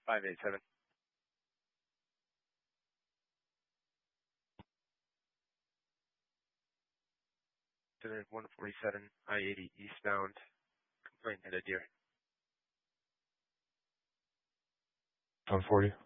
587. 147 I-80 eastbound. Complaint headed here. 140.